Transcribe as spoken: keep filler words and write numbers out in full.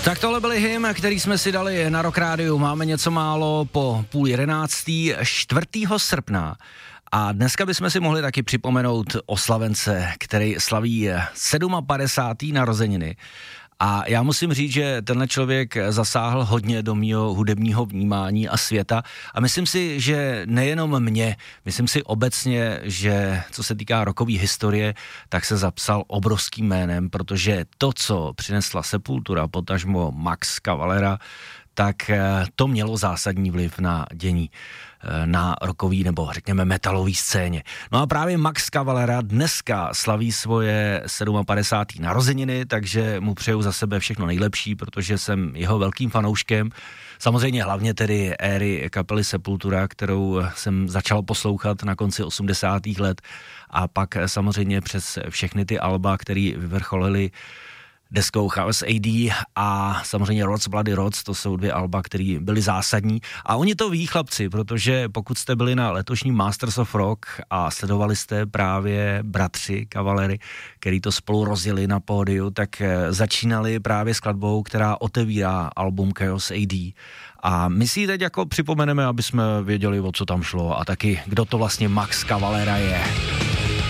Tak tohle byly hymn, který jsme si dali na Rock Rádiu. Máme něco málo po půl jedenáctý, čtvrtého srpna. A dneska bychom si mohli taky připomenout oslavence, který slaví padesátý narozeniny. A já musím říct, že tenhle člověk zasáhl hodně do mýho hudebního vnímání a světa. A myslím si, že nejenom mě, myslím si obecně, že co se týká rockové historie, tak se zapsal obrovským jménem, protože to, co přinesla Sepultura, potažmo Max Cavalera, tak to mělo zásadní vliv na dění na rockový nebo řekněme metalový scéně. No a právě Max Cavalera dneska slaví svoje padesátý sedmé narozeniny, takže mu přeju za sebe všechno nejlepší, protože jsem jeho velkým fanouškem. Samozřejmě hlavně tedy éry kapely Sepultura, kterou jsem začal poslouchat na konci osmdesátých let a pak samozřejmě přes všechny ty alba, které vyvrcholily deskou Chaos A D a samozřejmě Rods Bloody Rods, to jsou dvě alba, které byly zásadní. A oni to ví, chlapci, protože pokud jste byli na letošním Masters of Rock a sledovali jste právě bratři Cavalery, který to spolu rozjeli na pódiu, tak začínali právě skladbou, která otevírá album Chaos A D. A my si ji teď jako připomeneme, aby jsme věděli, o co tam šlo a taky, kdo to vlastně Max Cavalera je.